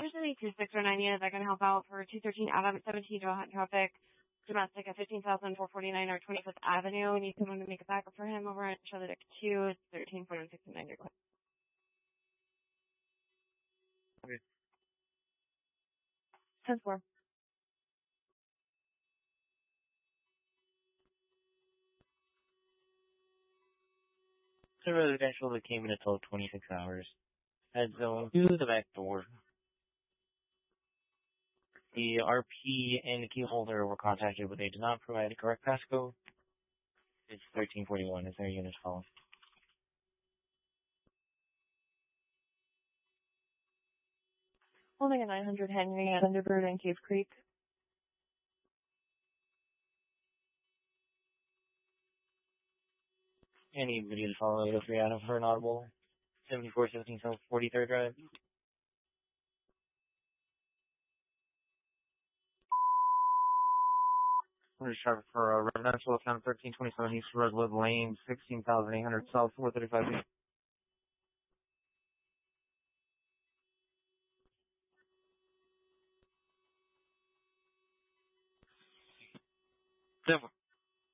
usually 2609, is that going to help out for 213 Adam 17 traffic, domestic at 15,449 or 25th Avenue. Need someone to make a backup for him over at Charlotte Deck 2, 13.169 request. Okay. 10-4. It's a residential that came in a total of 26 hours. Head zone to the back door. The RP and the key holder were contacted, but they did not provide the correct passcode. It's 1341. Is their unit call? Holding a 900 Henry at Thunderbird and Cave Creek. Anybody to follow 803 Adam for an audible? 7417 South 43rd Drive. We're sharp for a residential account 1327 East Redwood Lane, 16,800 South 435. 10-4.